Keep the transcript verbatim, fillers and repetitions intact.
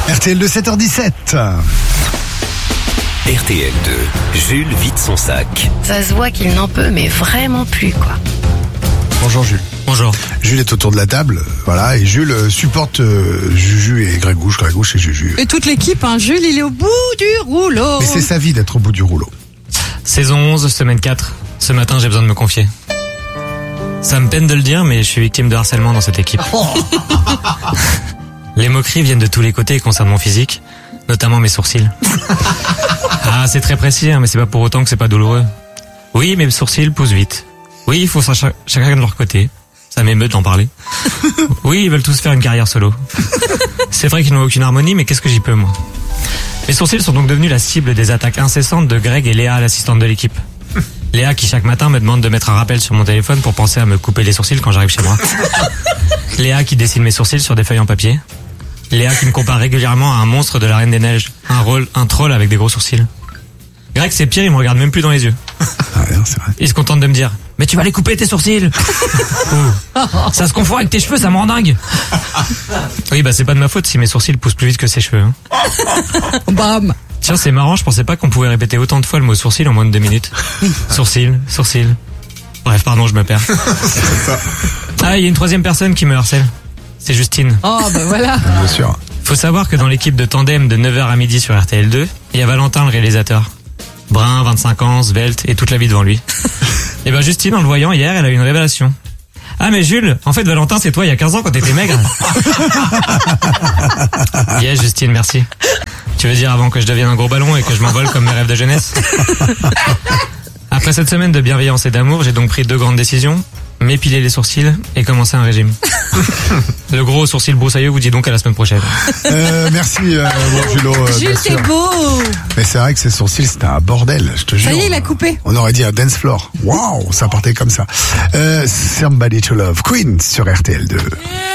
R T L de sept heures dix-sept. R T L deux, Jules vide son sac. Ça se voit qu'il n'en peut, mais vraiment plus, quoi. Bonjour Jules. Bonjour. Jules est autour de la table, voilà, et Jules supporte euh, Juju et Grégouche, Grégouche et Juju. Et toute l'équipe, hein. Jules, il est au bout du rouleau. Mais c'est sa vie d'être au bout du rouleau. Saison onze, semaine quatre. Ce matin, j'ai besoin de me confier. Ça me peine de le dire, mais je suis victime de harcèlement dans cette équipe. Les moqueries viennent de tous les côtés et concernent mon physique, notamment mes sourcils. Ah, c'est très précis, hein, mais c'est pas pour autant que c'est pas douloureux. Oui, mes sourcils poussent vite. Oui, il faut ça ch- chacun de leur côté. Ça m'émeut d'en parler. Oui, ils veulent tous faire une carrière solo. C'est vrai qu'ils n'ont aucune harmonie, mais qu'est-ce que j'y peux, moi? Mes sourcils sont donc devenus la cible des attaques incessantes de Greg et Léa, l'assistante de l'équipe. Léa qui chaque matin me demande de mettre un rappel sur mon téléphone pour penser à me couper les sourcils quand j'arrive chez moi. Léa qui dessine mes sourcils sur des feuilles en papier. Léa qui me compare régulièrement à un monstre de la Reine des Neiges. Un rôle, un troll avec des gros sourcils. Greg, c'est pire, il me regarde même plus dans les yeux. Ah, non, c'est vrai. Il se contente de me dire: mais tu vas les couper tes sourcils. Ouh, ça se confond avec tes cheveux, ça me rend dingue. Oui, bah c'est pas de ma faute si mes sourcils poussent plus vite que ses cheveux. Hein. Bam. Tiens, c'est marrant, je pensais pas qu'on pouvait répéter autant de fois le mot sourcil en moins de deux minutes. Sourcil, sourcil. Bref, pardon, je me perds. Ah, il y a une troisième personne qui me harcèle. C'est Justine. Oh, bah voilà. Bien sûr. Faut savoir que dans l'équipe de Tandem de neuf heures à midi sur R T L deux, il y a Valentin, le réalisateur. Brun, vingt-cinq ans, svelte et toute la vie devant lui. Et ben Justine, en le voyant hier, elle a eu une révélation. Ah mais Jules, en fait Valentin c'est toi il y a quinze ans quand t'étais maigre. Yes Justine, merci. Tu veux dire avant que je devienne un gros ballon et que je m'envole comme mes rêves de jeunesse? Après cette semaine de bienveillance et d'amour, j'ai donc pris deux grandes décisions. M'épiler les sourcils et commencer un régime. Le gros sourcil broussailleux vous dit donc à la semaine prochaine. Euh, merci euh, bon, Julo. Euh, bien Jules, c'est sûr. beau. Mais c'est vrai que ces sourcils, c'était un bordel, je te jure. Ça y est, il a coupé. On aurait dit un dance floor. Waouh, ça partait comme ça. Euh, Somebody to Love, Queen sur R T L deux.